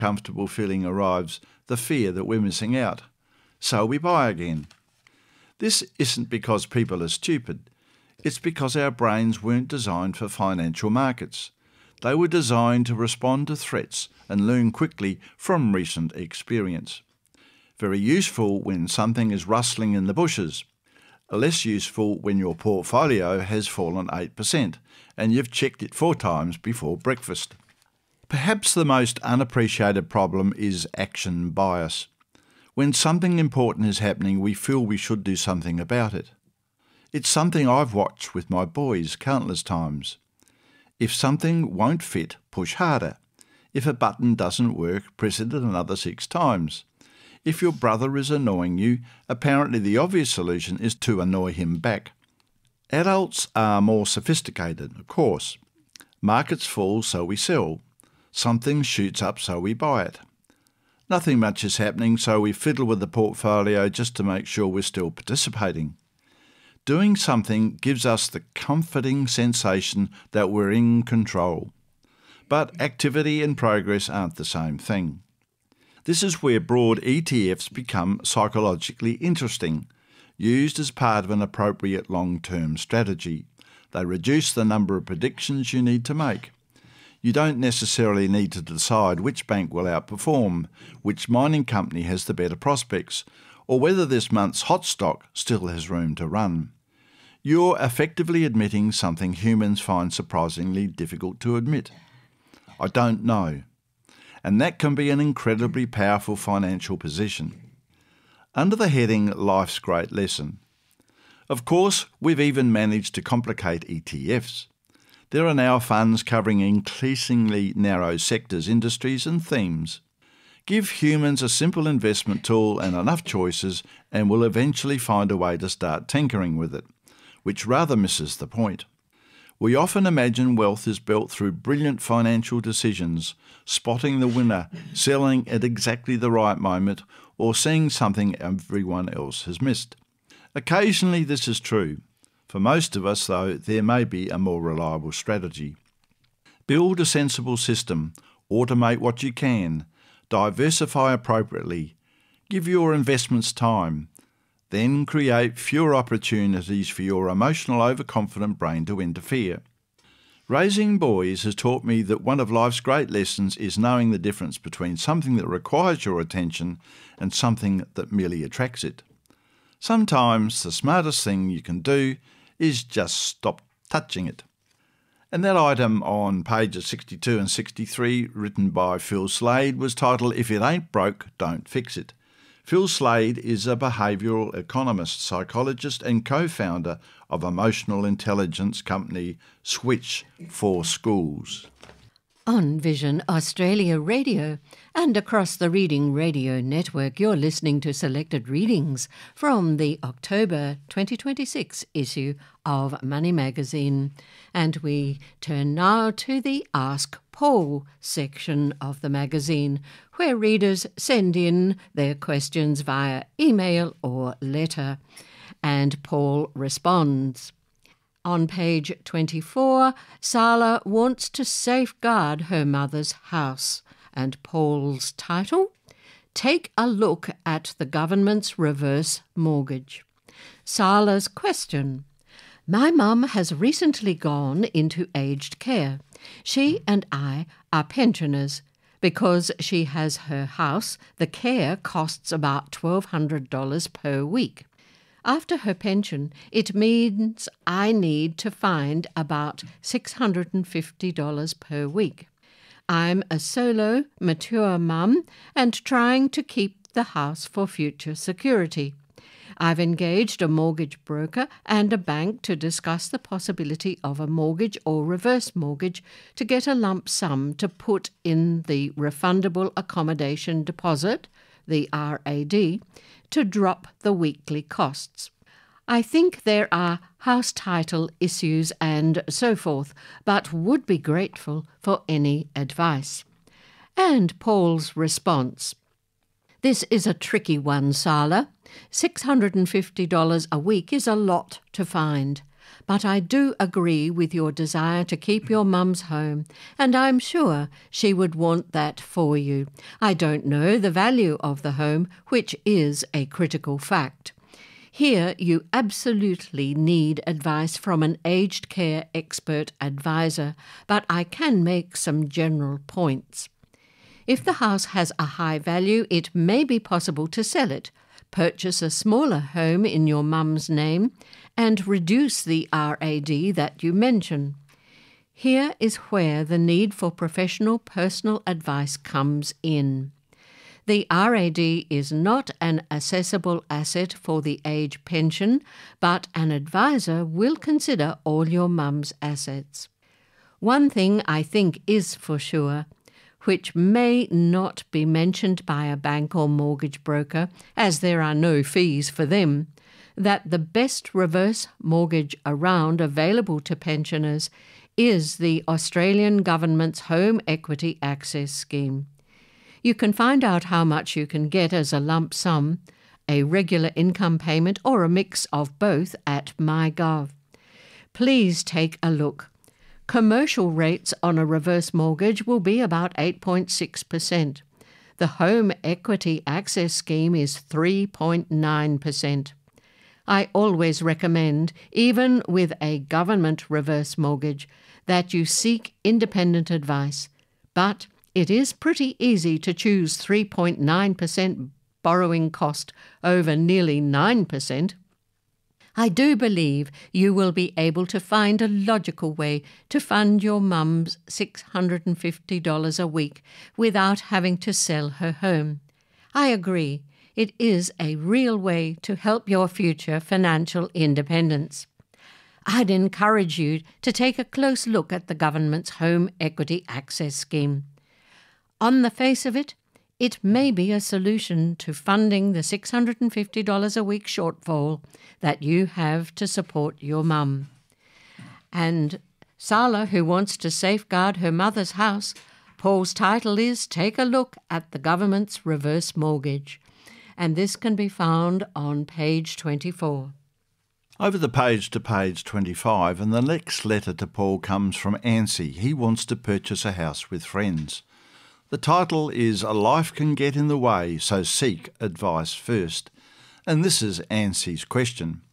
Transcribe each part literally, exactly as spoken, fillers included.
uncomfortable feeling arrives, the fear that we're missing out. So we buy again. This isn't because people are stupid. It's because our brains weren't designed for financial markets. They were designed to respond to threats and learn quickly from recent experience. Very useful when something is rustling in the bushes. Less useful when your portfolio has fallen eight percent and you've checked it four times before breakfast. Perhaps the most unappreciated problem is action bias. When something important is happening, we feel we should do something about it. It's something I've watched with my boys countless times. If something won't fit, push harder. If a button doesn't work, press it another six times. If your brother is annoying you, apparently the obvious solution is to annoy him back. Adults are more sophisticated, of course. Markets fall, so we sell. Something shoots up, so we buy it. Nothing much is happening, so we fiddle with the portfolio just to make sure we're still participating. Doing something gives us the comforting sensation that we're in control. But activity and progress aren't the same thing. This is where broad E T Fs become psychologically interesting, used as part of an appropriate long-term strategy. They reduce the number of predictions you need to make. You don't necessarily need to decide which bank will outperform, which mining company has the better prospects, or whether this month's hot stock still has room to run. You're effectively admitting something humans find surprisingly difficult to admit. I don't know. And that can be an incredibly powerful financial position. Under the heading Life's Great Lesson. Of course, we've even managed to complicate E T Fs. There are now funds covering increasingly narrow sectors, industries and themes. Give humans a simple investment tool and enough choices and we'll eventually find a way to start tinkering with it, which rather misses the point. We often imagine wealth is built through brilliant financial decisions, spotting the winner, selling at exactly the right moment, or seeing something everyone else has missed. Occasionally this is true. For most of us, though, there may be a more reliable strategy. Build a sensible system, automate what you can, diversify appropriately, give your investments time, then create fewer opportunities for your emotional overconfident brain to interfere. Raising boys has taught me that one of life's great lessons is knowing the difference between something that requires your attention and something that merely attracts it. Sometimes the smartest thing you can do is just stop touching it. And that item on pages sixty-two and sixty-three, written by Phil Slade, was titled, If It Ain't Broke, Don't Fix It. Phil Slade is a behavioural economist, psychologist and co-founder of emotional intelligence company Switch for Schools. On Vision Australia Radio and across the Reading Radio Network, you're listening to selected readings from the October twenty twenty-six issue of Money Magazine. And we turn now to the Ask Paul section of the magazine, where readers send in their questions via email or letter, and Paul responds. On page twenty-four, Sala wants to safeguard her mother's house, and Paul's title, Take a Look at the Government's Reverse Mortgage. Sala's question, My mum has recently gone into aged care. She and I are pensioners. Because she has her house, the care costs about twelve hundred dollars per week. After her pension, it means I need to find about six hundred fifty dollars per week. I'm a solo, mature mum and trying to keep the house for future security. I've engaged a mortgage broker and a bank to discuss the possibility of a mortgage or reverse mortgage to get a lump sum to put in the refundable accommodation deposit, the R A D, to drop the weekly costs. I think there are house title issues and so forth, but would be grateful for any advice. And Paul's response. This is a tricky one, Sala. six hundred fifty dollars a week is a lot to find. but I do agree with your desire to keep your mum's home, and I'm sure she would want that for you. I don't know the value of the home, which is a critical fact. Here you absolutely need advice from an aged care expert advisor, but I can make some general points. If the house has a high value, it may be possible to sell it, purchase a smaller home in your mum's name, and reduce the R A D that you mention. Here is where the need for professional personal advice comes in. The R A D is not an assessable asset for the age pension, but an advisor will consider all your mum's assets. One thing I think is for sure, which may not be mentioned by a bank or mortgage broker, as there are no fees for them, that the best reverse mortgage around available to pensioners is the Australian Government's Home Equity Access Scheme. You can find out how much you can get as a lump sum, a regular income payment, or a mix of both at MyGov. Please take a look. Commercial rates on a reverse mortgage will be about eight point six percent. The Home Equity Access Scheme is three point nine percent. I always recommend, even with a government reverse mortgage, that you seek independent advice, but it is pretty easy to choose three point nine percent borrowing cost over nearly nine percent. I do believe you will be able to find a logical way to fund your mum's six hundred fifty dollars a week without having to sell her home. I agree, it is a real way to help your future financial independence. I'd encourage you to take a close look at the government's Home Equity Access Scheme. On the face of it, it may be a solution to funding the six hundred fifty dollars a week shortfall that you have to support your mum. And Sala, who wants to safeguard her mother's house, Paul's title is Take a Look at the Government's Reverse Mortgage, and this can be found on page twenty-four. Over the page to page twenty-five, and the next letter to Paul comes from Ansi. He wants to purchase a house with friends. The title is A Life Can Get in the Way, so seek advice first. And this is Ansi's question.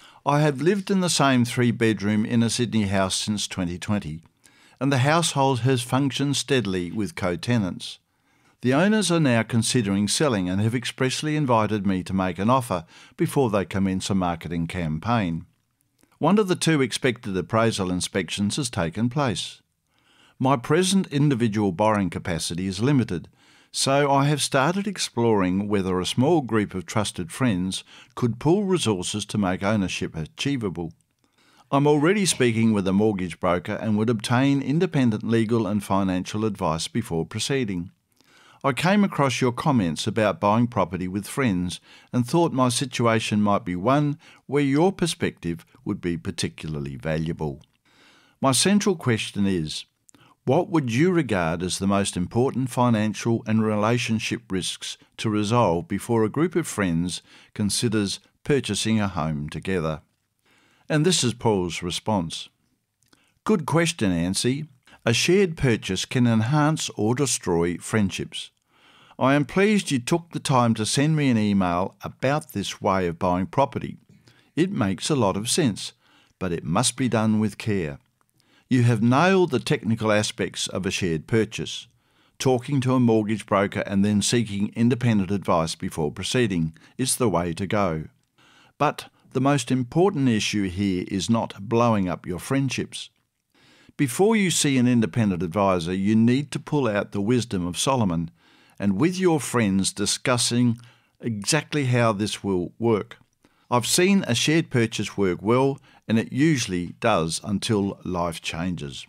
I have lived in the same three-bedroom inner Sydney house since twenty twenty, and the household has functioned steadily with co-tenants. The owners are now considering selling and have expressly invited me to make an offer before they commence a marketing campaign. One of the two expected appraisal inspections has taken place. My present individual borrowing capacity is limited, so I have started exploring whether a small group of trusted friends could pool resources to make ownership achievable. I'm already speaking with a mortgage broker and would obtain independent legal and financial advice before proceeding. I came across your comments about buying property with friends and thought my situation might be one where your perspective would be particularly valuable. My central question is, what would you regard as the most important financial and relationship risks to resolve before a group of friends considers purchasing a home together? And this is Paul's response. Good question, Ansi. A shared purchase can enhance or destroy friendships. I am pleased you took the time to send me an email about this way of buying property. It makes a lot of sense, but it must be done with care. You have nailed the technical aspects of a shared purchase. Talking to a mortgage broker and then seeking independent advice before proceeding is the way to go. But the most important issue here is not blowing up your friendships. Before you see an independent advisor, you need to pull out the wisdom of Solomon and with your friends discussing exactly how this will work. I've seen a shared purchase work well, and it usually does until life changes.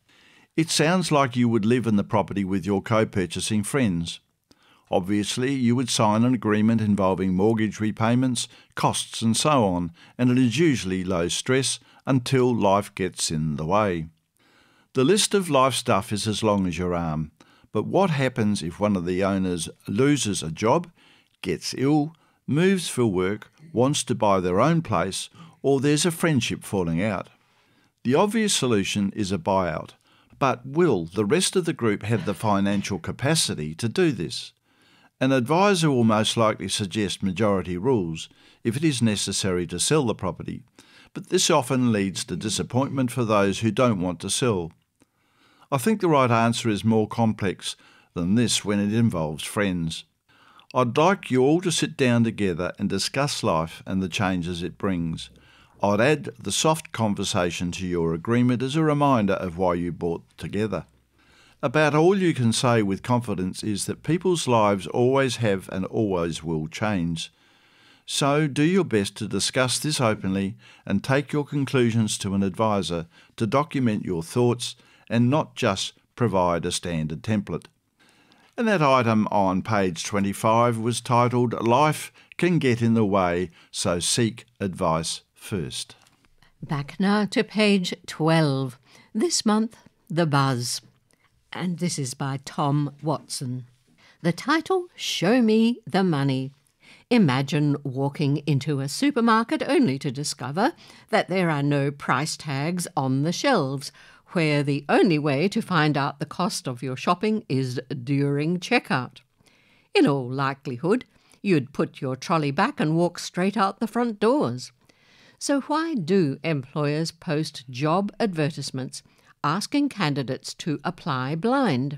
It sounds like you would live in the property with your co-purchasing friends. Obviously, you would sign an agreement involving mortgage repayments, costs and so on, and it is usually low stress until life gets in the way. The list of life stuff is as long as your arm, but what happens if one of the owners loses a job, gets ill, moves for work, wants to buy their own place, or there's a friendship falling out. The obvious solution is a buyout, but will the rest of the group have the financial capacity to do this? An advisor will most likely suggest majority rules if it is necessary to sell the property, but this often leads to disappointment for those who don't want to sell. I think the right answer is more complex than this when it involves friends. I'd like you all to sit down together and discuss life and the changes it brings. I'd add the soft conversation to your agreement as a reminder of why you bought together. About all you can say with confidence is that people's lives always have and always will change. So do your best to discuss this openly and take your conclusions to an advisor to document your thoughts and not just provide a standard template. And that item on page twenty-five was titled Life Can Get in the Way, so seek advice first. Back now to page twelve. This month, The Buzz. And this is by Tom Watson. The title, Show Me the Money. Imagine walking into a supermarket only to discover that there are no price tags on the shelves, where the only way to find out the cost of your shopping is during checkout. In all likelihood, you'd put your trolley back and walk straight out the front doors. So why do employers post job advertisements asking candidates to apply blind?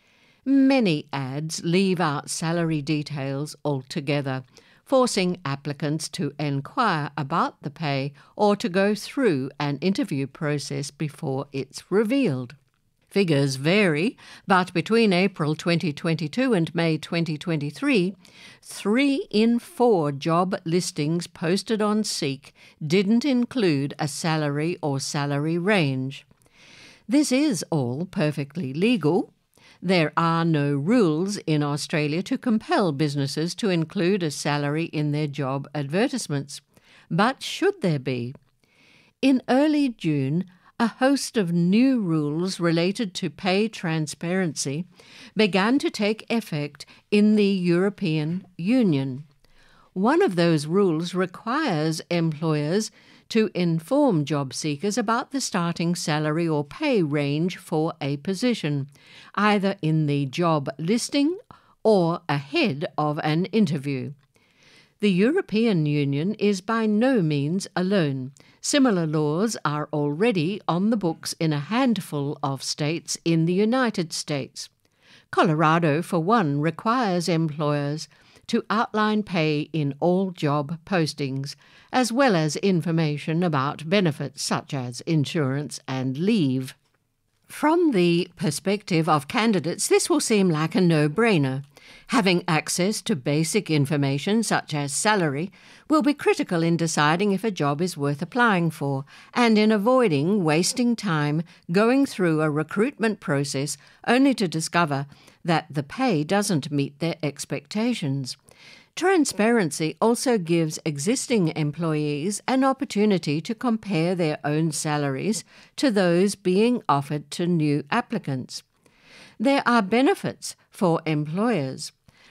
Many ads leave out salary details altogether, forcing applicants to enquire about the pay or to go through an interview process before it's revealed. Figures vary, but between April twenty twenty-two and May twenty twenty-three, three in four job listings posted on Seek didn't include a salary or salary range. This is all perfectly legal. There are no rules in Australia to compel businesses to include a salary in their job advertisements. But should there be? In early June, a host of new rules related to pay transparency began to take effect in the European Union. One of those rules requires employers to inform job seekers about the starting salary or pay range for a position, either in the job listing or ahead of an interview. The European Union is by no means alone. Similar laws are already on the books in a handful of states in the United States. Colorado, for one, requires employers to outline pay in all job postings, as well as information about benefits such as insurance and leave. From the perspective of candidates, this will seem like a no-brainer. Having access to basic information such as salary will be critical in deciding if a job is worth applying for and in avoiding wasting time going through a recruitment process only to discover that the pay doesn't meet their expectations. Transparency also gives existing employees an opportunity to compare their own salaries to those being offered to new applicants. There are benefits for employers.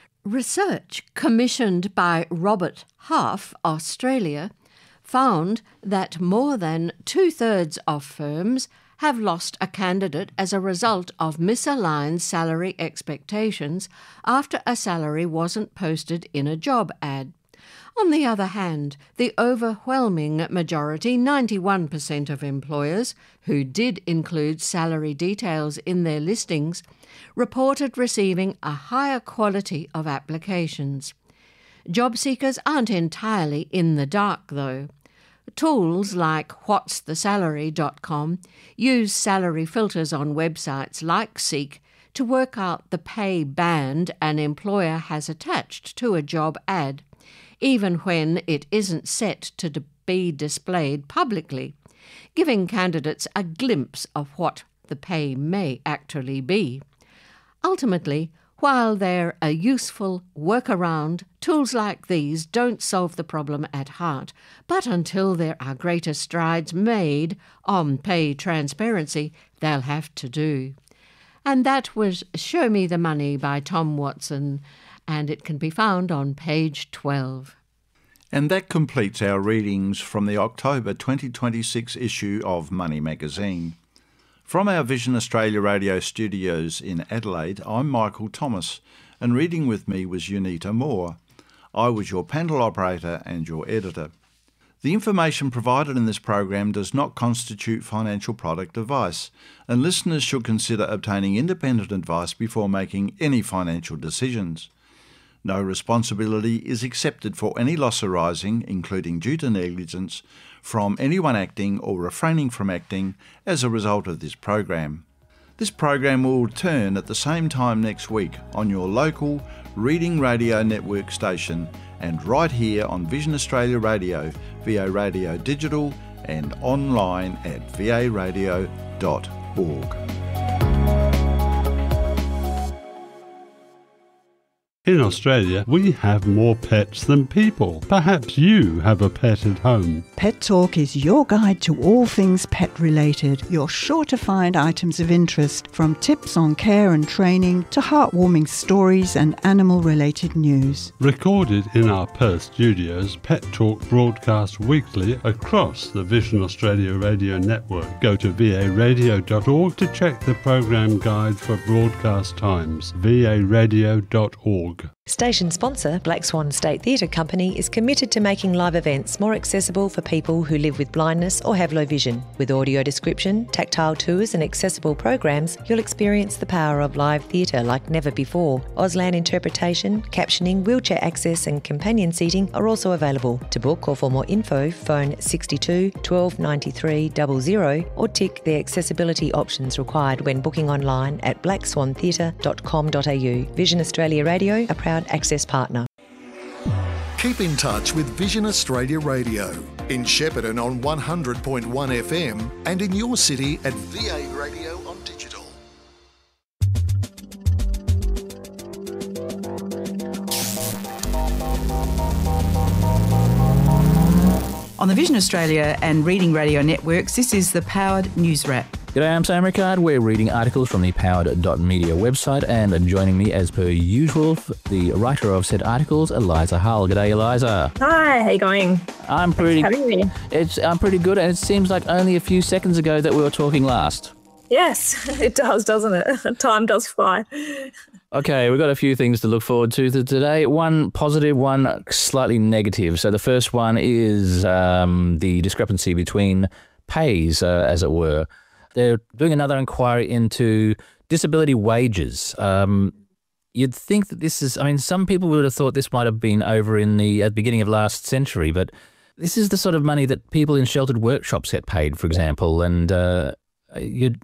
Research commissioned by Robert Half, Australia, found that more than two-thirds of firms have lost a candidate as a result of misaligned salary expectations after a salary wasn't posted in a job ad. On the other hand, the overwhelming majority, ninety-one percent of employers who did include salary details in their listings, reported receiving a higher quality of applications. Job seekers aren't entirely in the dark, though. Tools like whats the salary dot com use salary filters on websites like Seek to work out the pay band an employer has attached to a job ad, even when it isn't set to be displayed publicly, giving candidates a glimpse of what the pay may actually be. Ultimately, while they're a useful workaround, tools like these don't solve the problem at heart, but until there are greater strides made on pay transparency, they'll have to do. And that was Show Me the Money by Tom Watson, and it can be found on page twelve. And that completes our readings from the October twenty twenty-six issue of Money Magazine. From our Vision Australia Radio studios in Adelaide, I'm Michael Thomas, and reading with me was Unita Moore. I was your panel operator and your editor. The information provided in this program does not constitute financial product advice, and listeners should consider obtaining independent advice before making any financial decisions. No responsibility is accepted for any loss arising, including due to negligence, from anyone acting or refraining from acting as a result of this program. This program will return at the same time next week on your local Reading Radio Network station and right here on Vision Australia Radio, V A Radio Digital and online at v a radio dot org. In Australia, we have more pets than people. Perhaps you have a pet at home. Pet Talk is your guide to all things pet-related. You're sure to find items of interest, from tips on care and training to heartwarming stories and animal-related news. Recorded in our Perth studios, Pet Talk broadcasts weekly across the Vision Australia Radio Network. Go to v a radio dot org to check the program guide for broadcast times. v a radio dot org. Station sponsor Black Swan State Theatre Company is committed to making live events more accessible for people who live with blindness or have low vision. With audio description, tactile tours and accessible programs, you'll experience the power of live theatre like never before. Auslan interpretation, captioning, wheelchair access and companion seating are also available. To book or for more info, phone sixty-two twelve ninety-three zero zero or tick the accessibility options required when booking online at black swan theatre dot com dot a u. Vision Australia Radio, a proud access partner. Keep in touch with Vision Australia Radio in Shepparton on one hundred point one F M and in your city at V A Radio on digital. On the Vision Australia and Reading Radio networks, this is the Powered News Wrap. G'day, I'm Sam Rickard. We're reading articles from the powered dot media website, and joining me as per usual, the writer of said articles, Eliza Hull. G'day, Eliza. Hi, how you going? I'm pretty. Having me. It's I'm pretty good, and it seems like only a few seconds ago that we were talking last. Yes, it does, doesn't it? Time does fly. Okay, we've got a few things to look forward to today. One positive, one slightly negative. So the first one is um, the discrepancy between pays, uh, as it were. They're doing another inquiry into disability wages. Um, you'd think that this is, I mean, some people would have thought this might have been over in the at the beginning of last century, but this is the sort of money that people in sheltered workshops get paid, for example. And uh, you'd,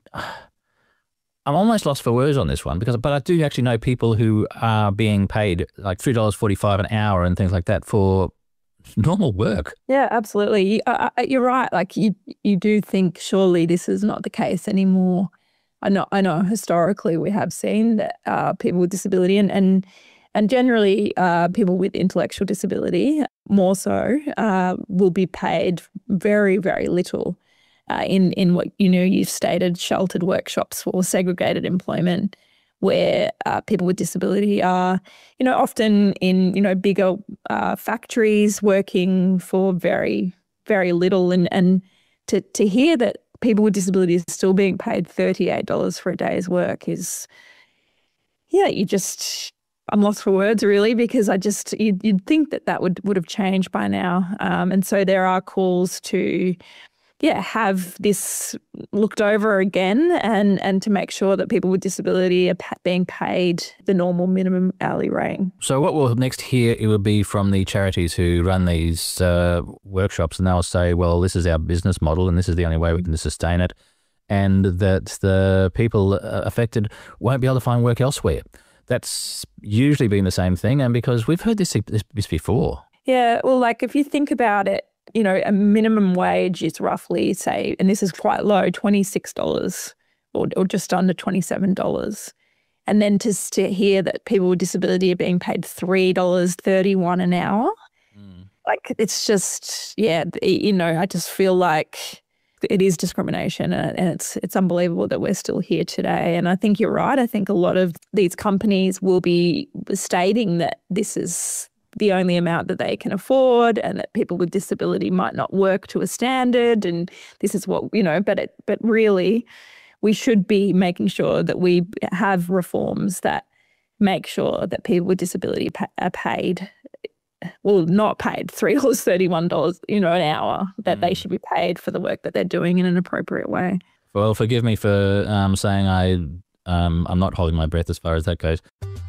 I'm almost lost for words on this one, because, but I do actually know people who are being paid like three dollars forty-five an hour and things like that for normal work. Yeah, absolutely. You, uh, you're right. Like you, you do think surely this is not the case anymore. I know, I know. Historically, we have seen that uh, people with disability and and and generally uh, people with intellectual disability more so uh, will be paid very, very little uh, in in what you know you've stated sheltered workshops or segregated employment, where uh, people with disability are, you know, often in, you know, bigger uh, factories working for very, very little. And, and to, to hear that people with disabilities are still being paid thirty-eight dollars for a day's work is, yeah, you just, I'm lost for words really, because I just, you'd, you'd think that that would, would have changed by now. Um, and so there are calls to, yeah, have this looked over again and, and to make sure that people with disability are pa- being paid the normal minimum hourly rate. So what we'll next hear, it will be from the charities who run these uh, workshops, and they'll say, well, this is our business model and this is the only way we can sustain it, and that the people affected won't be able to find work elsewhere. That's usually been the same thing, and because we've heard this, this before. Yeah, well, like if you think about it, you know, a minimum wage is roughly, say, and this is quite low, twenty-six dollars or, or just under twenty-seven dollars. And then to, to hear that people with disability are being paid three dollars thirty-one an hour, mm. like it's just, yeah, you know, I just feel like it is discrimination, and, and it's it's unbelievable that we're still here today. And I think you're right. I think a lot of these companies will be stating that this is the only amount that they can afford, and that people with disability might not work to a standard, and this is what, you know, but it, but really we should be making sure that we have reforms that make sure that people with disability pay, are paid, well, not paid three dollars thirty-one, you know, an hour, that mm. they should be paid for the work that they're doing in an appropriate way. Well, forgive me for um, saying I, um, I'm not holding my breath as far as that goes.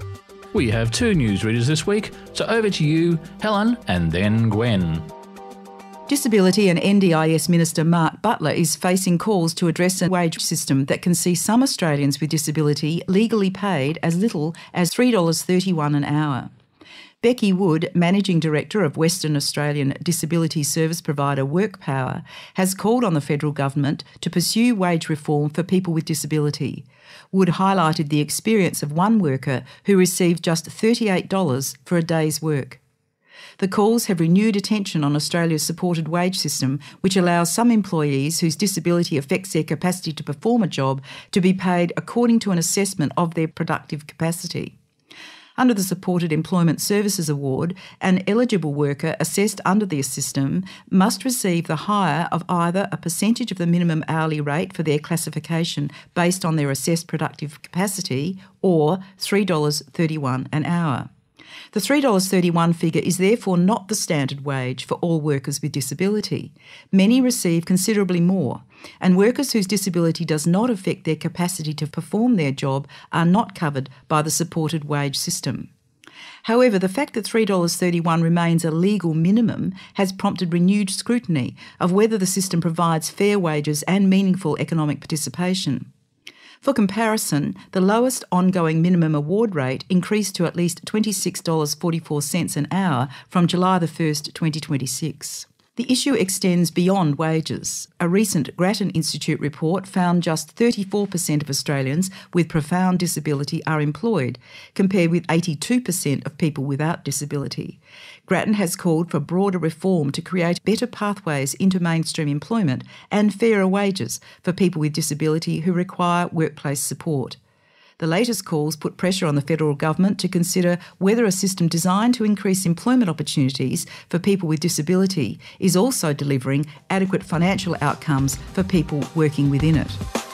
We have two newsreaders this week, so over to you, Helen, and then Gwen. Disability and N D I S Minister Mark Butler is facing calls to address a wage system that can see some Australians with disability legally paid as little as three dollars thirty-one an hour. Becky Wood, Managing Director of Western Australian disability service provider WorkPower, has called on the federal government to pursue wage reform for people with disability. Wood highlighted the experience of one worker who received just thirty-eight dollars for a day's work. The calls have renewed attention on Australia's supported wage system, which allows some employees whose disability affects their capacity to perform a job to be paid according to an assessment of their productive capacity. Under the Supported Employment Services Award, an eligible worker assessed under this system must receive the higher of either a percentage of the minimum hourly rate for their classification based on their assessed productive capacity or three dollars thirty-one an hour. The three dollars thirty-one figure is therefore not the standard wage for all workers with disability. Many receive considerably more, and workers whose disability does not affect their capacity to perform their job are not covered by the supported wage system. However, the fact that three dollars thirty-one remains a legal minimum has prompted renewed scrutiny of whether the system provides fair wages and meaningful economic participation. For comparison, the lowest ongoing minimum award rate increased to at least twenty-six dollars forty-four an hour from July the first, twenty twenty-six. The issue extends beyond wages. A recent Grattan Institute report found just thirty-four percent of Australians with profound disability are employed, compared with eighty-two percent of people without disability. Grattan has called for broader reform to create better pathways into mainstream employment and fairer wages for people with disability who require workplace support. The latest calls put pressure on the federal government to consider whether a system designed to increase employment opportunities for people with disability is also delivering adequate financial outcomes for people working within it.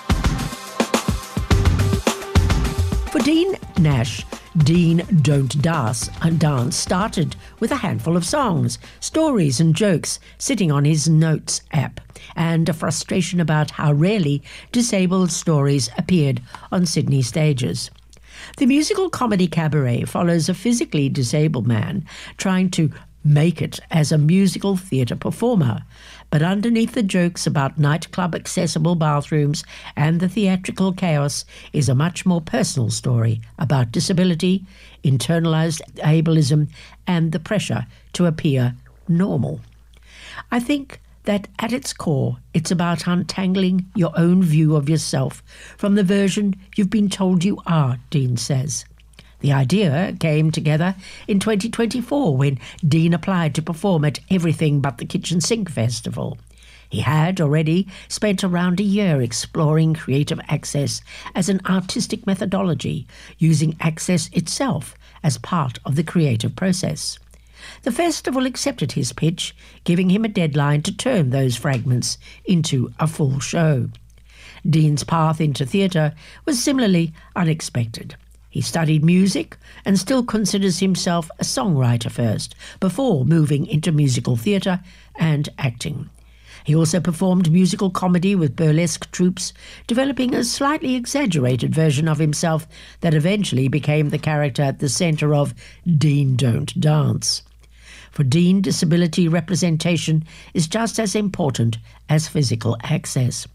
For Dean Nash, Dean Don't Dance Dance started with a handful of songs, stories and jokes sitting on his Notes app, and a frustration about how rarely disabled stories appeared on Sydney stages. The musical comedy Cabaret follows a physically disabled man trying to make it as a musical theatre performer, but underneath the jokes about nightclub accessible bathrooms and the theatrical chaos is a much more personal story about disability, internalised ableism, and the pressure to appear normal. I think that at its core, it's about untangling your own view of yourself from the version you've been told you are, Dean says. The idea came together in twenty twenty-four when Dean applied to perform at Everything But the Kitchen Sink Festival. He had already spent around a year exploring creative access as an artistic methodology, using access itself as part of the creative process. The festival accepted his pitch, giving him a deadline to turn those fragments into a full show. Dean's path into theatre was similarly unexpected. He studied music and still considers himself a songwriter first, before moving into musical theatre and acting. He also performed musical comedy with burlesque troupes, developing a slightly exaggerated version of himself that eventually became the character at the centre of Dean Don't Dance. For Dean, disability representation is just as important as physical access.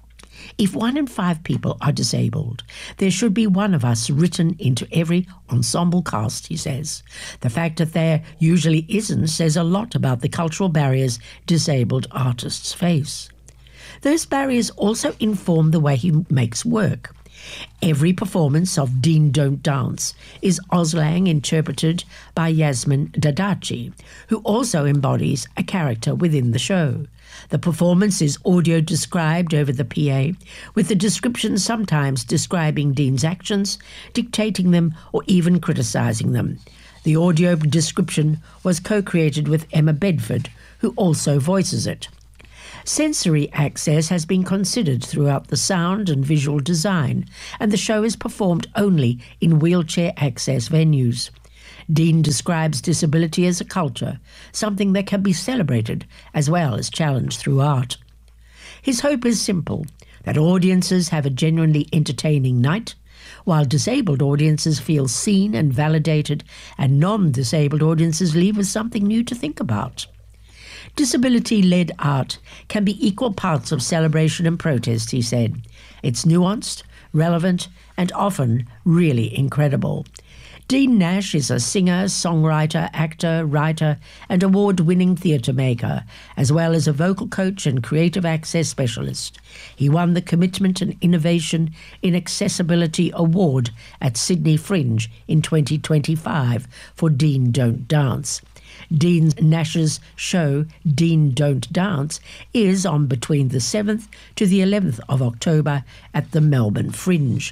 If one in five people are disabled, there should be one of us written into every ensemble cast, he says. The fact that there usually isn't says a lot about the cultural barriers disabled artists face. Those barriers also inform the way he makes work. Every performance of Dean Don't Dance is Auslang interpreted by Yasmin Dadachi, who also embodies a character within the show. The performance is audio described over the P A, with the description sometimes describing Dean's actions, dictating them, or even criticising them. The audio description was co-created with Emma Bedford, who also voices it. Sensory access has been considered throughout the sound and visual design, and the show is performed only in wheelchair access venues. Dean describes disability as a culture, something that can be celebrated as well as challenged through art. His hope is simple, that audiences have a genuinely entertaining night, while disabled audiences feel seen and validated, and non-disabled audiences leave with something new to think about. Disability-led art can be equal parts of celebration and protest, he said. It's nuanced, relevant, and often really incredible. Dean Nash is a singer, songwriter, actor, writer, and award-winning theatre maker, as well as a vocal coach and creative access specialist. He won the Commitment and Innovation in Accessibility Award at Sydney Fringe in twenty twenty-five for Dean Don't Dance. Dean Nash's show, Dean Don't Dance, is on between the seventh to the eleventh of October at the Melbourne Fringe.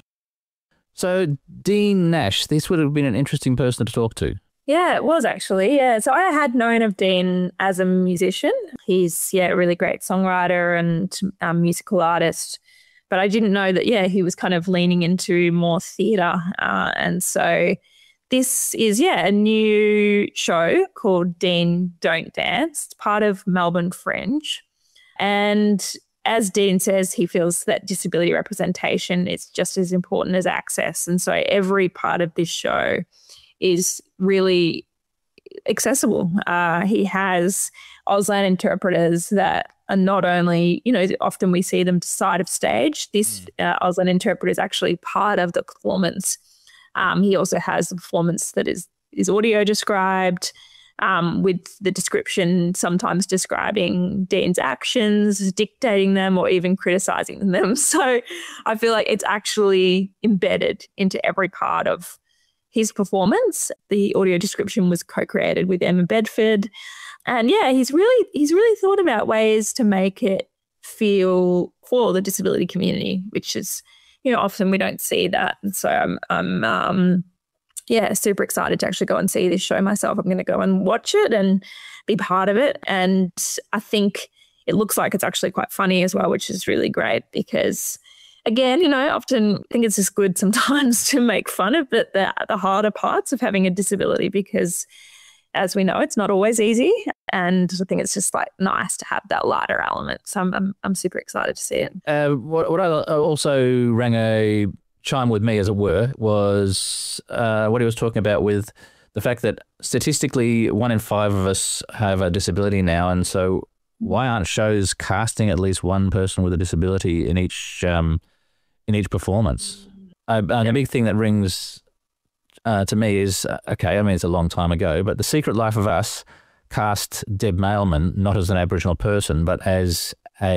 So, Dean Nash, this would have been an interesting person to talk to. Yeah, it was actually. Yeah. So I had known of Dean as a musician. He's, yeah, a really great songwriter and um, musical artist. But I didn't know that, yeah, he was kind of leaning into more theatre. Uh, and so this is, yeah, a new show called Dean Don't Dance. It's part of Melbourne Fringe. And as Dean says, he feels that disability representation is just as important as access. And so every part of this show is really accessible. Uh, he has Auslan interpreters that are not only, you know, often we see them side of stage. This uh, Auslan interpreter is actually part of the performance. Um, he also has the performance that is, is audio described, Um, with the description sometimes describing Dean's actions, dictating them, or even criticising them. So I feel like it's actually embedded into every part of his performance. The audio description was co-created with Emma Bedford. And yeah, he's really he's really thought about ways to make it feel for the disability community, which is, you know, often we don't see that. And so I'm I'm um yeah, super excited to actually go and see this show myself. I'm going to go and watch it and be part of it. And I think it looks like it's actually quite funny as well, which is really great because, again, you know, often I think it's just good sometimes to make fun of the, the, the harder parts of having a disability because, as we know, it's not always easy. And I think it's just like nice to have that lighter element. So I'm I'm, I'm super excited to see it. Uh, what, what I also rang a chime with me, as it were, was uh, what he was talking about with the fact that statistically one in five of us have a disability now, and so why aren't shows casting at least one person with a disability in each um, in each performance? Uh, and the big thing that rings uh, to me is, uh, okay, I mean, it's a long time ago, but The Secret Life of Us cast Deb Mailman not as an Aboriginal person, but as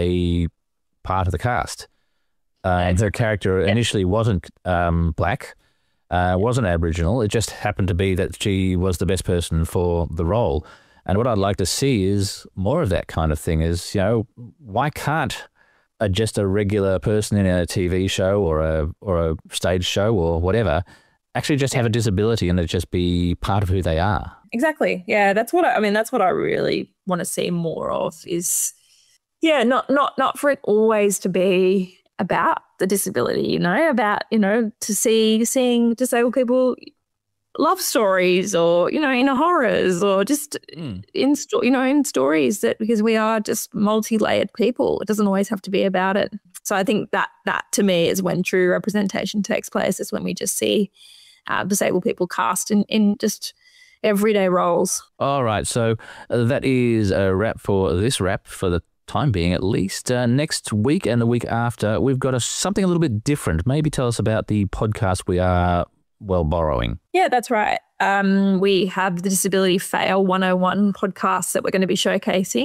a part of the cast. Uh, and her character yeah. initially wasn't um, black, uh, wasn't Aboriginal. It just happened to be that she was the best person for the role. And what I'd like to see is more of that kind of thing is, you know, why can't a, just a regular person in a T V show or a or a stage show or whatever actually just have a disability and it just be part of who they are? Exactly. Yeah, that's what I, I mean, that's what I really want to see more of is, yeah, not not not for it always to be about the disability, you know, about, you know, to see seeing disabled people love stories or, you know, in horrors or just mm. in, sto- you know, in stories that because we are just multi-layered people. It doesn't always have to be about it. So I think that that to me is when true representation takes place, is when we just see uh, disabled people cast in, in just everyday roles. All right. So uh, that is a wrap for this wrap for the time being, at least. Uh, next week and the week after, we've got a, something a little bit different. Maybe tell us about the podcast we are, well, borrowing. Yeah, that's right. Um, we have the Disability Fail one oh one podcast that we're going to be showcasing.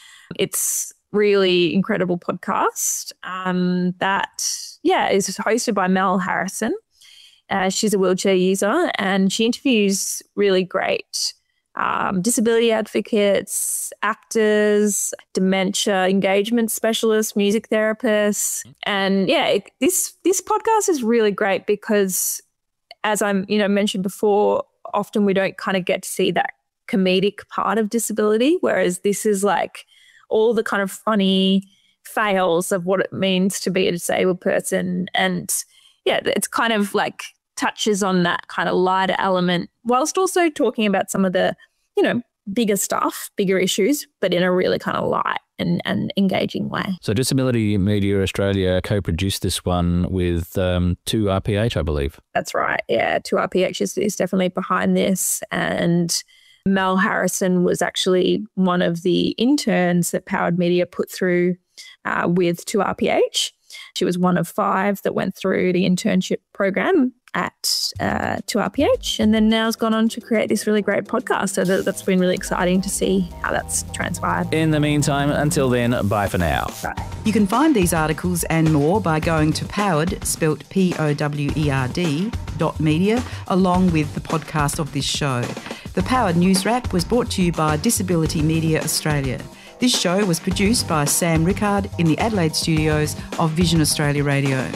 It's really incredible podcast um, that, yeah, is hosted by Mel Harrison. Uh, she's a wheelchair user and she interviews really great Um, disability advocates, actors, dementia engagement specialists, music therapists. And yeah, it, this this podcast is really great because, as I'm, you know, mentioned before, often we don't kind of get to see that comedic part of disability, whereas this is like all the kind of funny fails of what it means to be a disabled person. And yeah, it's kind of like touches on that kind of lighter element whilst also talking about some of the, you know, bigger stuff, bigger issues, but in a really kind of light and, and engaging way. So Disability Media Australia co-produced this one with um, two R P H, I believe. That's right. Yeah, two R P H is, is definitely behind this. And Mel Harrison was actually one of the interns that Powered Media put through uh, with two R P H. She was one of five that went through the internship program at uh, two R P H, and then now has gone on to create this really great podcast. So that, that's been really exciting to see how that's transpired. In the meantime, until then, bye for now. Right. You can find these articles and more by going to Powered, spelt P O W E R D, dot media, along with the podcast of this show. The Powered News Wrap was brought to you by Disability Media Australia. This show was produced by Sam Rickard in the Adelaide studios of Vision Australia Radio.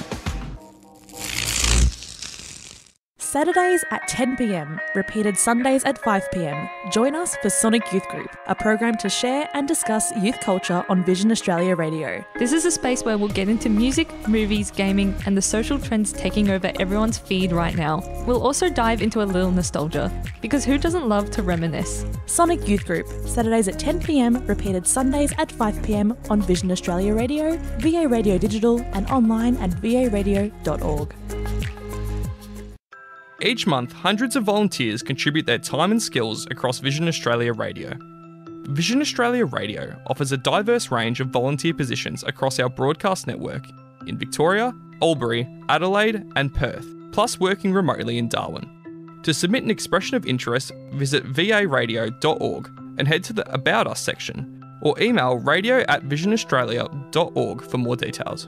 Saturdays at ten p m, repeated Sundays at five p m. Join us for Sonic Youth Group, a program to share and discuss youth culture on Vision Australia Radio. This is a space where we'll get into music, movies, gaming, and the social trends taking over everyone's feed right now. We'll also dive into a little nostalgia, because who doesn't love to reminisce? Sonic Youth Group, Saturdays at ten p m, repeated Sundays at five p m on Vision Australia Radio, V A Radio Digital, and online at v a radio dot org. Each month, hundreds of volunteers contribute their time and skills across Vision Australia Radio. Vision Australia Radio offers a diverse range of volunteer positions across our broadcast network in Victoria, Albury, Adelaide and Perth, plus working remotely in Darwin. To submit an expression of interest, visit v a radio dot org and head to the About Us section, or email radio at vision australia dot org for more details.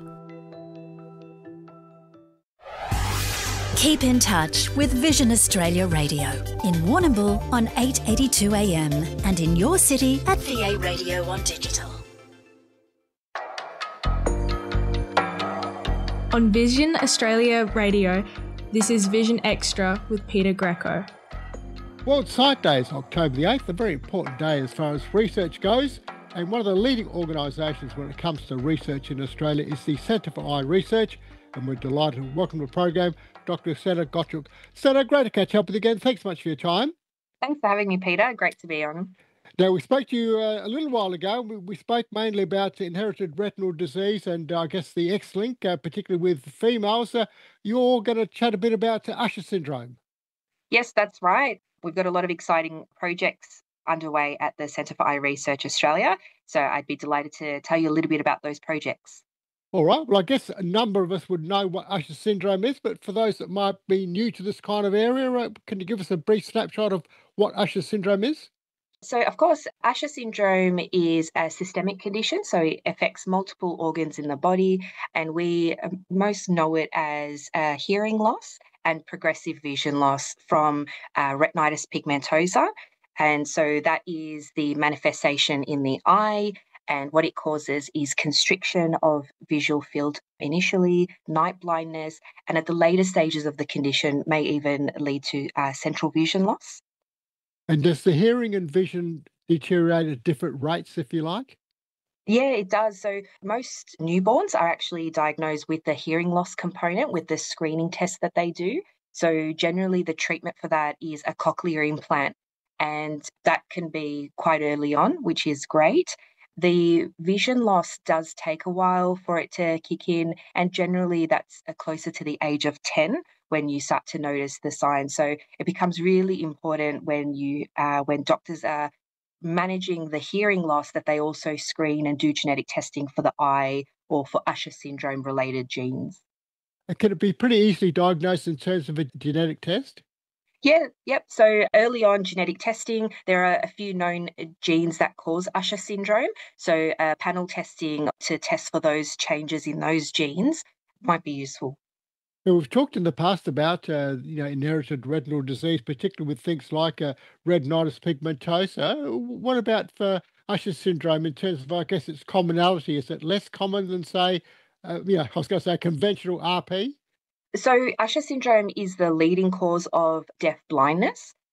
Keep in touch with Vision Australia Radio in Warrnambool on eight eighty-two A M and in your city at V A Radio on digital. On Vision Australia Radio, this is Vision Extra with Peter Greco. World Sight Day is October the eighth, a very important day as far as research goes, and one of the leading organisations when it comes to research in Australia is the Centre for Eye Research, and we're delighted to welcome to the program Doctor Senna Gottschalk. Senna, great to catch up with you again. Thanks so much for your time. Thanks for having me, Peter. Great to be on. Now, we spoke to you uh, a little while ago. We, we spoke mainly about inherited retinal disease and uh, I guess the X-link, uh, particularly with females. Uh, you're going to chat a bit about uh, Usher syndrome. Yes, that's right. We've got a lot of exciting projects underway at the Centre for Eye Research Australia. So I'd be delighted to tell you a little bit about those projects. All right. Well, I guess a number of us would know what Usher syndrome is, but for those that might be new to this kind of area, uh, can you give us a brief snapshot of what Usher syndrome is? So, of course, Usher syndrome is a systemic condition, so it affects multiple organs in the body, and we most know it as uh, hearing loss and progressive vision loss from uh, retinitis pigmentosa. And so that is the manifestation in the eye. And what it causes is constriction of visual field initially, night blindness, and at the later stages of the condition may even lead to uh, central vision loss. And does the hearing and vision deteriorate at different rates, if you like? Yeah, it does. So most newborns are actually diagnosed with the hearing loss component with the screening test that they do. So generally the treatment for that is a cochlear implant, and that can be quite early on, which is great. The vision loss does take a while for it to kick in, and generally that's closer to the age of ten when you start to notice the signs. So it becomes really important when you, uh, when doctors are managing the hearing loss that they also screen and do genetic testing for the eye or for Usher syndrome related genes. And can it be pretty easily diagnosed in terms of a genetic test? Yeah, yep. So early on genetic testing, there are a few known genes that cause Usher syndrome. So uh, panel testing to test for those changes in those genes might be useful. Now, we've talked in the past about uh, you know, inherited retinal disease, particularly with things like uh, retinitis pigmentosa. What about for Usher syndrome in terms of, I guess, its commonality? Is it less common than, say, uh, you know, I was going to say conventional R P? So Usher syndrome is the leading cause of deaf blindness.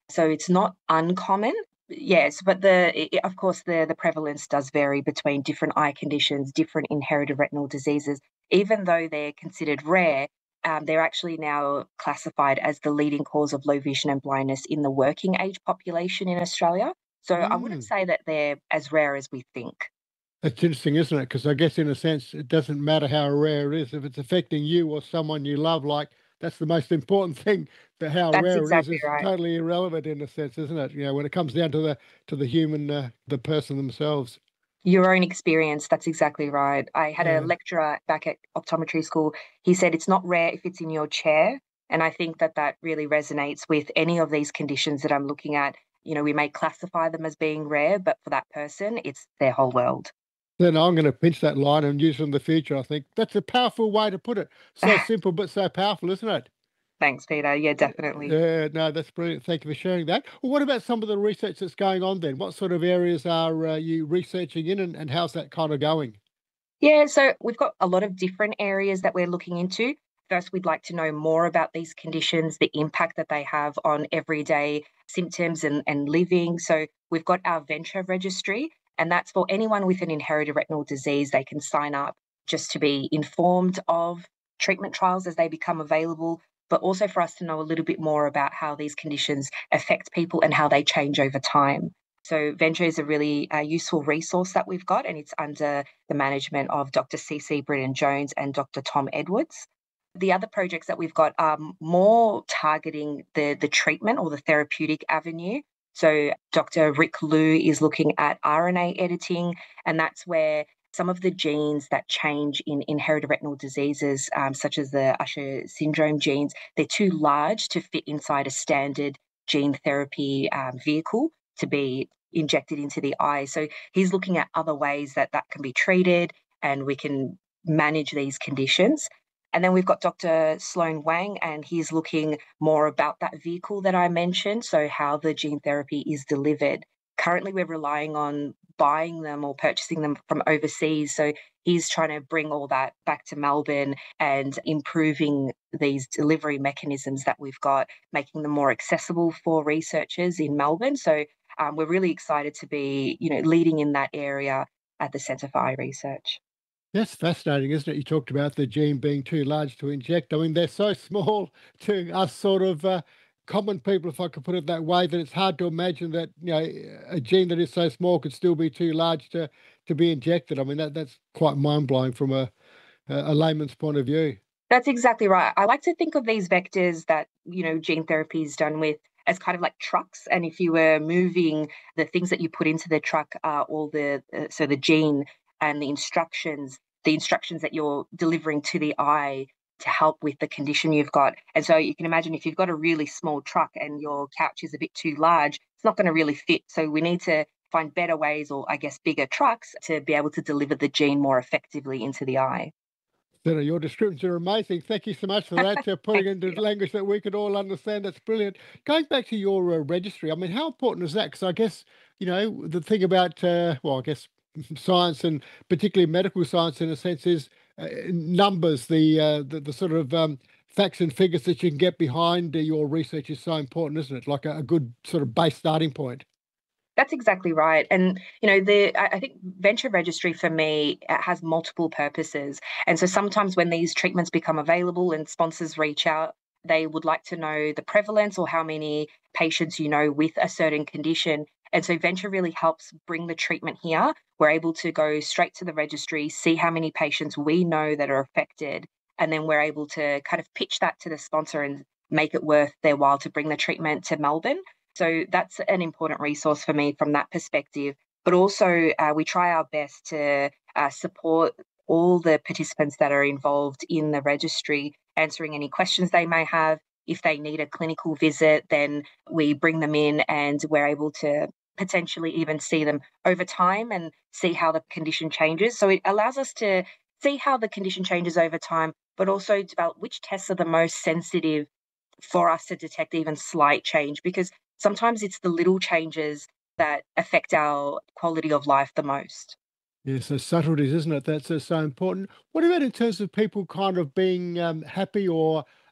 So it's not uncommon. Yes, but the it, of course the the prevalence does vary between different eye conditions, different inherited retinal diseases. Even though they're considered rare, um, they're actually now classified as the leading cause of low vision and blindness in the working age population in Australia. So I wouldn't Mm. say that they're as rare as we think. That's interesting, isn't it? Because I guess in a sense, it doesn't matter how rare it is. If it's affecting you or someone you love, like that's the most important thing. But how That's rare it is exactly is right. totally irrelevant in a sense, isn't it? You know, when it comes down to the to the human, uh, the person themselves. Your own experience, that's exactly right. I had a Yeah. lecturer back at optometry school. He said it's not rare if it's in your chair. And I think that that really resonates with any of these conditions that I'm looking at. You know, we may classify them as being rare, but for that person, it's their whole world. Then I'm going to pinch that line and use it in the future. I think that's a powerful way to put it. So simple, but so powerful, isn't it? Thanks, Peter. Yeah, definitely. Yeah, no, that's brilliant. Thank you for sharing that. Well, what about some of the research that's going on then? What sort of areas are uh, you researching in, and, and how's that kind of going? Yeah, so we've got a lot of different areas that we're looking into. First, we'd like to know more about these conditions, the impact that they have on everyday symptoms and, and living. So we've got our Venture registry, and that's for anyone with an inherited retinal disease. They can sign up just to be informed of treatment trials as they become available, but also for us to know a little bit more about how these conditions affect people and how they change over time. So Venture is a really uh, useful resource that we've got, and it's under the management of Doctor C C Britton-Jones and Doctor Tom Edwards. The other projects that we've got are more targeting the, the treatment or the therapeutic avenue. So Doctor Rick Liu is looking at R N A editing, and that's where some of the genes that change in inherited retinal diseases, um, such as the Usher syndrome genes, they're too large to fit inside a standard gene therapy um, vehicle to be injected into the eye. So he's looking at other ways that that can be treated and we can manage these conditions. And then we've got Doctor Sloan Wang, and he's looking more about that vehicle that I mentioned, so how the gene therapy is delivered. Currently, we're relying on buying them or purchasing them from overseas. So he's trying to bring all that back to Melbourne and improving these delivery mechanisms that we've got, making them more accessible for researchers in Melbourne. So um, we're really excited to be, you know, leading in that area at the Centre for Eye Research. That's fascinating, isn't it? You talked about the gene being too large to inject. I mean, they're so small to us sort of uh, common people, if I could put it that way, that it's hard to imagine that, you know, a gene that is so small could still be too large to, to be injected. I mean, that that's quite mind-blowing from a, a layman's point of view. That's exactly right. I like to think of these vectors that, you know, gene therapy is done with as kind of like trucks. And if you were moving, the things that you put into the truck are all the, uh, so the gene and the instructions, the instructions that you're delivering to the eye to help with the condition you've got. And so you can imagine if you've got a really small truck and your couch is a bit too large, it's not going to really fit. So we need to find better ways, or I guess bigger trucks, to be able to deliver the gene more effectively into the eye. Sarah, your descriptions are amazing. Thank you so much for that, uh, putting it into language that we could all understand. That's brilliant. Going back to your uh, registry, I mean, how important is that? Because I guess, you know, the thing about, uh, well, I guess science, and particularly medical science in a sense, is uh, numbers, the, uh, the the sort of um, facts and figures that you can get behind uh, your research is so important, isn't it? Like a, a good sort of base starting point. That's exactly right. And, you know, the I I think Venture Registry for me has multiple purposes. And so sometimes when these treatments become available and sponsors reach out, they would like to know the prevalence or how many patients you know with a certain condition. And so Venture really helps bring the treatment here. We're able to go straight to the registry, see how many patients we know that are affected, and then we're able to kind of pitch that to the sponsor and make it worth their while to bring the treatment to Melbourne. So that's an important resource for me from that perspective. But also uh, we try our best to uh, support all the participants that are involved in the registry, answering any questions they may have. If they need a clinical visit, then we bring them in and we're able to potentially even see them over time and see how the condition changes. So it allows us to see how the condition changes over time, but also develop which tests are the most sensitive for us to detect even slight change, because sometimes it's the little changes that affect our quality of life the most. Yeah, so subtleties, isn't it? That's uh, so important. What about in terms of people kind of being um, happy or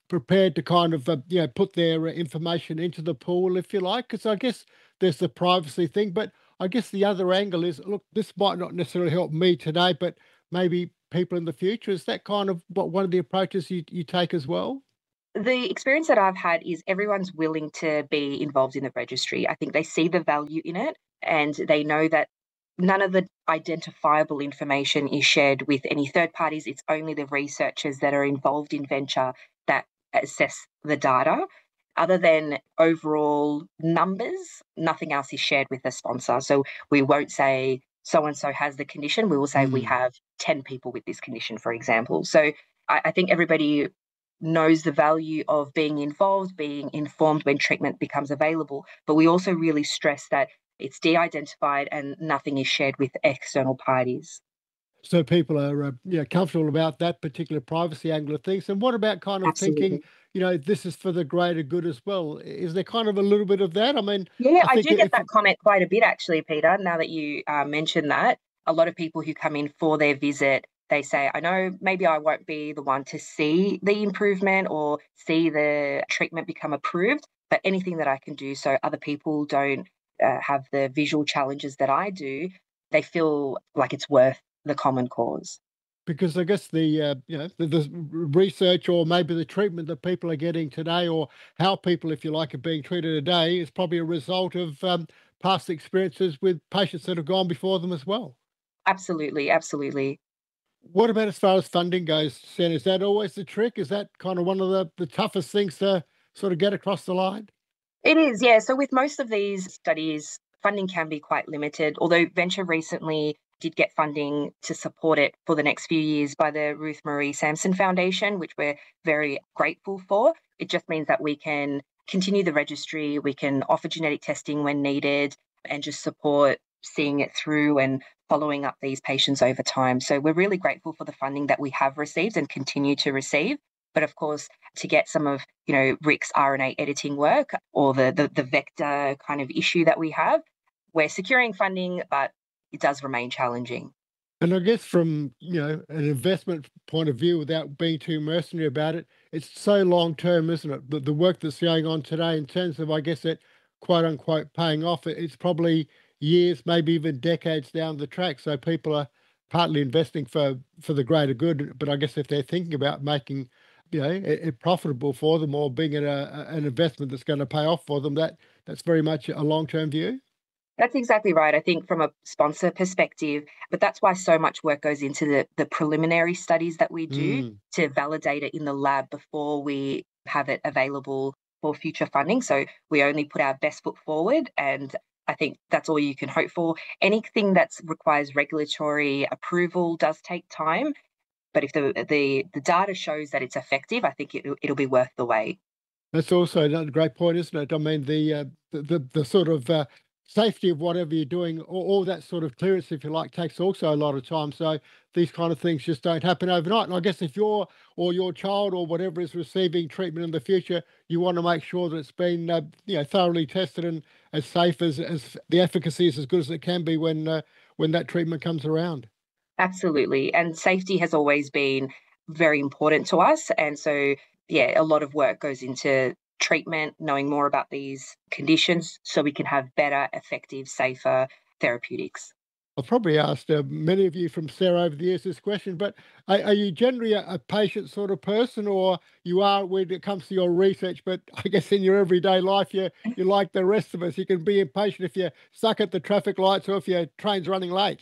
prepared to kind of, uh, you know, put their uh, information into the pool, if you like? Because I guess there's the privacy thing, but I guess the other angle is, look, this might not necessarily help me today, but maybe people in the future. Is that kind of what one of the approaches you, you take as well? The experience that I've had is everyone's willing to be involved in the registry. I think they see the value in it, and they know that none of the identifiable information is shared with any third parties. It's only the researchers that are involved in venture that assess the data. Other than overall numbers, nothing else is shared with the sponsor. So we won't say so-and-so has the condition. We will say mm. we have ten people with this condition, for example. So I, I think everybody knows the value of being involved, being informed when treatment becomes available. But we also really stress that it's de-identified and nothing is shared with external parties. So people are uh, you know, comfortable about that particular privacy angle of things. And what about kind of Absolutely. thinking, you know, this is for the greater good as well? Is there kind of a little bit of that? I mean, yeah, I, I do get that comment quite a bit, actually, Peter, now that you uh, mentioned that. A lot of people who come in for their visit, they say, I know maybe I won't be the one to see the improvement or see the treatment become approved, but anything that I can do so other people don't uh, have the visual challenges that I do, they feel like it's worth the common cause. Because I guess the uh, you know the, the research or maybe the treatment that people are getting today, or how people, if you like, are being treated today, is probably a result of um, past experiences with patients that have gone before them as well. Absolutely, absolutely. What about as far as funding goes, Sen? Is that always the trick? Is that kind of one of the, the toughest things to sort of get across the line? It is, yeah. So with most of these studies, funding can be quite limited, although Venture recently did get funding to support it for the next few years by the Ruth Marie Sampson Foundation, which we're very grateful for. It just means that we can continue the registry, we can offer genetic testing when needed, and just support seeing it through and following up these patients over time. So we're really grateful for the funding that we have received and continue to receive. But of course, to get some of, you know, Rick's R N A editing work or the, the, the vector kind of issue that we have, we're securing funding, but it does remain challenging. And I guess from, you know, an investment point of view, without being too mercenary about it, it's so long term, isn't it? The, the work that's going on today in terms of, I guess, it quote unquote paying off, it's probably years, maybe even decades down the track. So people are partly investing for, for the greater good. But I guess if they're thinking about making, you know, it, it profitable for them or being in a, an investment that's going to pay off for them, that that's very much a long-term view. That's exactly right. I think from a sponsor perspective, but that's why so much work goes into the, the preliminary studies that we do mm. to validate it in the lab before we have it available for future funding. So we only put our best foot forward, and I think that's all you can hope for. Anything that requires regulatory approval does take time, but if the the, the data shows that it's effective, I think it, it'll be worth the wait. That's also another great point, isn't it? I mean, the uh, the, the the sort of uh, safety of whatever you're doing, all, all that sort of clearance, if you like, takes also a lot of time. So these kind of things just don't happen overnight. And I guess if you're or your child or whatever is receiving treatment in the future, you want to make sure that it's been uh, you know thoroughly tested and as safe as as the efficacy is as good as it can be when uh, when that treatment comes around. Absolutely, and safety has always been very important to us, and so yeah, a lot of work goes into treatment, knowing more about these conditions so we can have better, effective, safer therapeutics. I've probably asked uh, many of you from Sarah over the years this question, but are, are you generally a, a patient sort of person, or you are when it comes to your research, but I guess in your everyday life, you you're like the rest of us. You can be impatient if you're stuck at the traffic lights or if your train's running late.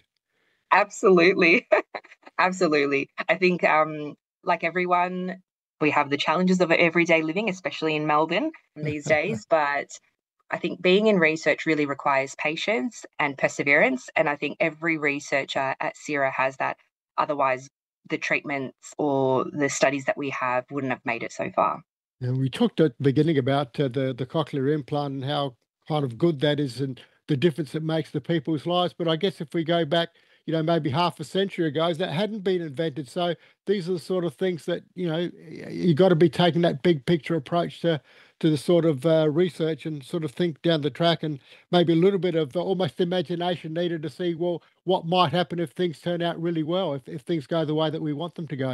Absolutely. Absolutely. I think um, like everyone, we have the challenges of everyday living, especially in Melbourne these days. But I think being in research really requires patience and perseverance. And I think every researcher at CIRA has that. Otherwise, the treatments or the studies that we have wouldn't have made it so far. Yeah, we talked at the beginning about uh, the, the cochlear implant and how kind of good that is and the difference it makes to people's lives. But I guess if we go back, you know, maybe half a century ago, that hadn't been invented. So these are the sort of things that, you know, you got to be taking that big picture approach to to the sort of uh, research and sort of think down the track, and maybe a little bit of uh, almost imagination needed to see, well, what might happen if things turn out really well, if, if things go the way that we want them to go.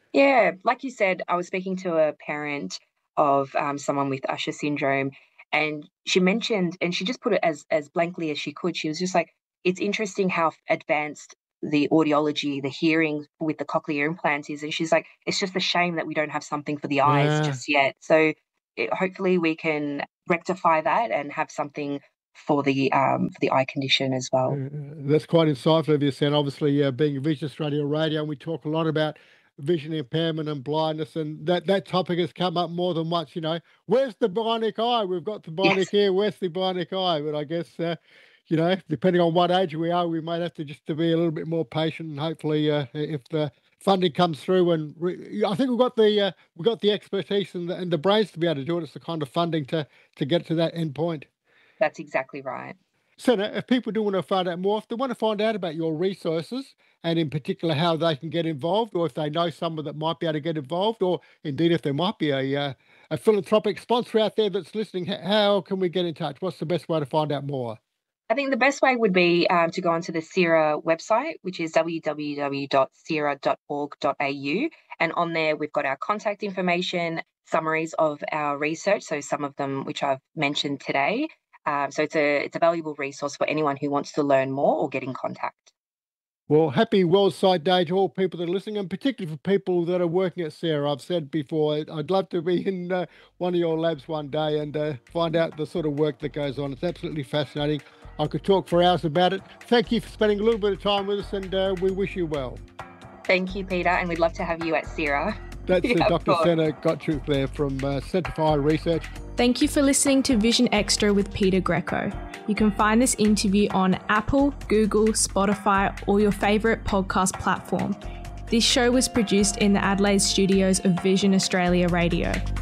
Yeah, like you said, I was speaking to a parent of um, someone with Usher syndrome, and she mentioned, and she just put it as as blankly as she could. She was just like, it's interesting how advanced the audiology, the hearing with the cochlear implants is. And she's like, it's just a shame that we don't have something for the eyes Yeah. just yet. So it, hopefully we can rectify that and have something for the um, for the eye condition as well. Uh, That's quite insightful of you, Sen. Obviously, uh, being a Vision Australia radio, and we talk a lot about vision impairment and blindness, and that, that topic has come up more than once. You know, where's the bionic eye? We've got the bionic Yes. ear. Where's the bionic eye? But I guess, uh, you know, depending on what age we are, we might have to just to be a little bit more patient, and hopefully, uh, if the funding comes through, and re- I think we've got the uh, we've got the expertise and the, and the brains to be able to do it. It's the kind of funding to to get to that end point. That's exactly right. Senna, if people do want to find out more, if they want to find out about your resources and in particular how they can get involved, or if they know someone that might be able to get involved, or indeed if there might be a uh, a philanthropic sponsor out there that's listening, h- how can we get in touch? What's the best way to find out more? I think the best way would be um, to go onto the C I R A website, which is w w w dot c i r a dot org dot a u. And on there, we've got our contact information, summaries of our research, so some of them which I've mentioned today. Um, so it's a it's a valuable resource for anyone who wants to learn more or get in contact. Well, happy World Sight Day to all people that are listening, and particularly for people that are working at C I R A. I've said before, I'd I'd love to be in uh, one of your labs one day and uh, find out the sort of work that goes on. It's absolutely fascinating. I could talk for hours about it. Thank you for spending a little bit of time with us, and uh, we wish you well. Thank you, Peter, and we'd love to have you at C I R A. That's Yeah, uh, of Doctor course. Senna Gottschalk there from uh, Centre for Eye Research. Thank you for listening to Vision Extra with Peter Greco. You can find this interview on Apple, Google, Spotify, or your favourite podcast platform. This show was produced in the Adelaide studios of Vision Australia Radio.